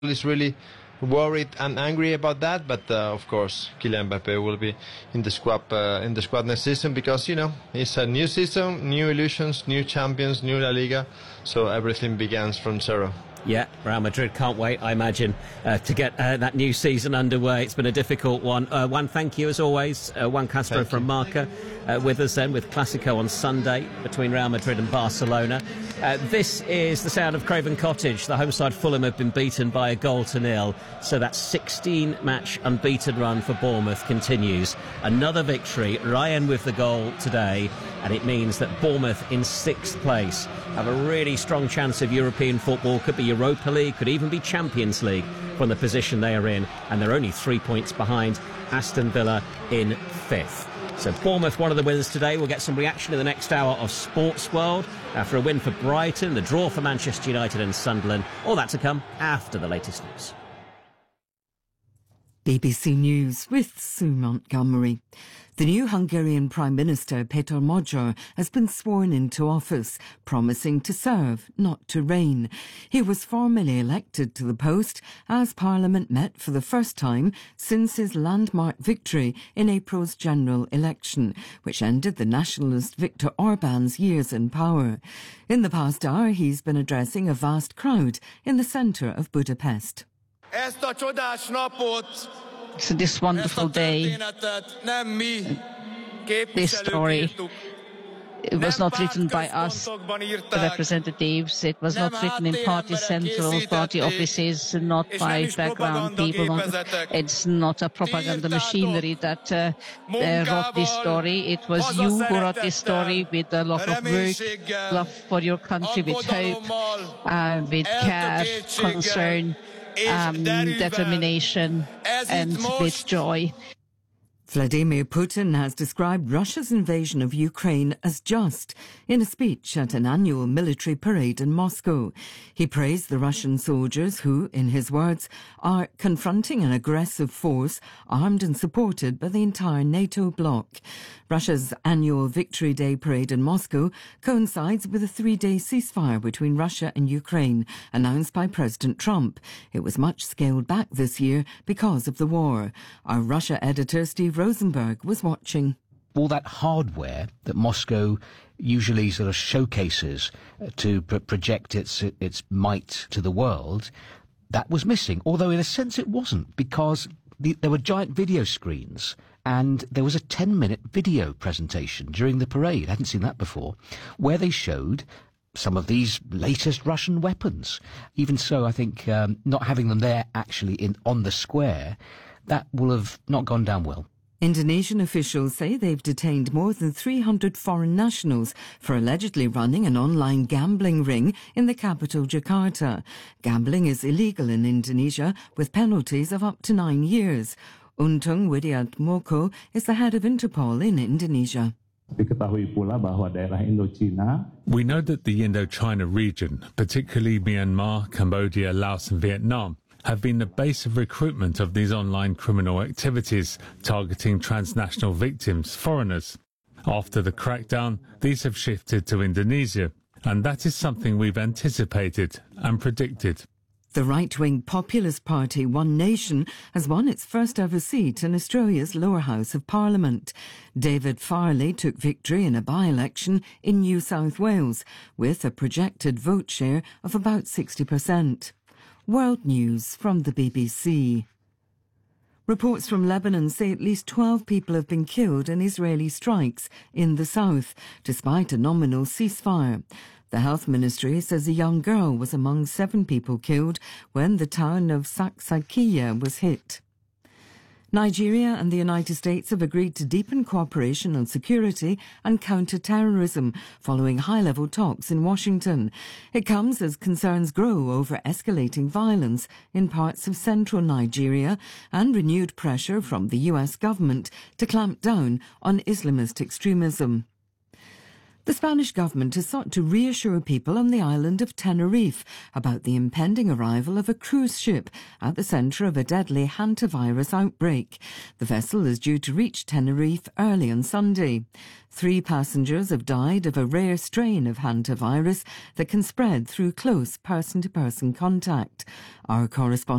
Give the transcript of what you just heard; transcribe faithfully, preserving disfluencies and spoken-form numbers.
is really worried and angry about that, but uh, of course Kylian Mbappe will be in the squad uh, in the squad next season, because you know it's a new season, new illusions, new champions, new La Liga, so everything begins from zero. Yeah, Real Madrid can't wait, I imagine, uh, to get uh, that new season underway. It's been a difficult one. Uh, Juan, thank you as always. Uh, Juan Castro Thank from you. Marca uh, with us then with Clásico on Sunday between Real Madrid and Barcelona. Uh, this is the sound of Craven Cottage. The home side Fulham have been beaten by a goal to nil. So that sixteen match unbeaten run for Bournemouth continues. Another victory. Ryan with the goal today. And it means that Bournemouth in sixth place have a really strong chance of European football. Could be Europa League, could even be Champions League from the position they are in. And they're only three points behind Aston Villa in fifth. So Bournemouth, one of the winners today. We'll get some reaction in the next hour of Sports World. After a win for Brighton, the draw for Manchester United and Sunderland. All that to come after the latest news. B B C News with Sue Montgomery. The new Hungarian Prime Minister, Péter Magyar, has been sworn into office, promising to serve, not to reign. He was formally elected to the post as Parliament met for the first time since his landmark victory in April's general election, which ended the nationalist Viktor Orban's years in power. In the past hour, he's been addressing a vast crowd in the centre of Budapest. So this wonderful day, this story, it was not written by us, the representatives. It was not written in party central party offices, not by background people. It's not a propaganda machinery that uh, uh, wrote this story. It was you who wrote this story with a lot of work, love for your country, with hope, uh, with care, concern, Um, determination and with joy. Vladimir Putin has described Russia's invasion of Ukraine as just in a speech at an annual military parade in Moscow. He praised the Russian soldiers who, in his words, are confronting an aggressive force armed and supported by the entire NATO bloc. Russia's annual Victory Day parade in Moscow coincides with a three-day ceasefire between Russia and Ukraine announced by President Trump. It was much scaled back this year because of the war. Our Russia editor Steve Rosenberg was watching. All that hardware that Moscow usually sort of showcases to pr- project its its might to the world, that was missing. Although in a sense it wasn't, because the, there were giant video screens and there was a ten-minute video presentation during the parade. I hadn't seen that before, where they showed some of these latest Russian weapons. Even so, I think um, not having them there actually in on the square, that will have not gone down well. Indonesian officials say they've detained more than three hundred foreign nationals for allegedly running an online gambling ring in the capital, Jakarta. Gambling is illegal in Indonesia, with penalties of up to nine years. Untung Widiatmoko is the head of Interpol in Indonesia. We know that the Indochina region, particularly Myanmar, Cambodia, Laos and Vietnam, have been the base of recruitment of these online criminal activities targeting transnational victims, foreigners. After the crackdown, these have shifted to Indonesia, and that is something we've anticipated and predicted. The right-wing populist party One Nation has won its first ever seat in Australia's lower house of Parliament. David Farley took victory in a by-election in New South Wales with a projected vote share of about sixty percent. World News from the B B C. Reports from Lebanon say at least twelve people have been killed in Israeli strikes in the south, despite a nominal ceasefire. The health ministry says a young girl was among seven people killed when the town of Saksakiya was hit. Nigeria and the United States have agreed to deepen cooperation on security and counter-terrorism following high-level talks in Washington. It comes as concerns grow over escalating violence in parts of central Nigeria and renewed pressure from the U S government to clamp down on Islamist extremism. The Spanish government has sought to reassure people on the island of Tenerife about the impending arrival of a cruise ship at the centre of a deadly hantavirus outbreak. The vessel is due to reach Tenerife early on Sunday. Three passengers have died of a rare strain of hantavirus that can spread through close person-to-person contact. Our correspondent